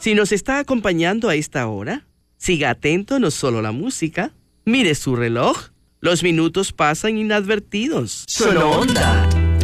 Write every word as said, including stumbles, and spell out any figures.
Si nos está acompañando a esta hora, siga atento no solo a la música, mire su reloj. Los minutos pasan inadvertidos. Solo Onda.